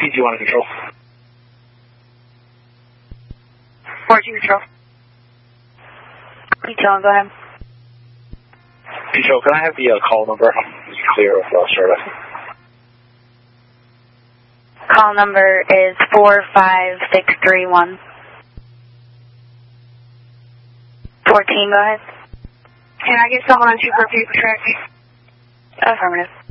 speed do you want to control? 14 control. Detail, go ahead. Control, can I have the call number? It's clear with service. Call number is 45631. 14, go ahead. Can I get someone on 2 for paper track? Affirmative.